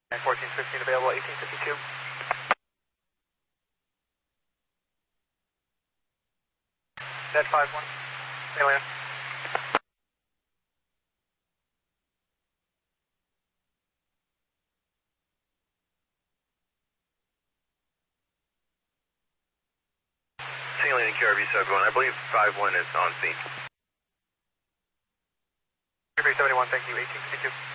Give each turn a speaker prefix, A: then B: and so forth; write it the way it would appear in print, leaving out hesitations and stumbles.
A: And 1415 available, 1852. Dead 5-1. Alien.
B: Alien QRV 71, I believe 5-1 is on scene.
A: QRV 71, thank you, 1852.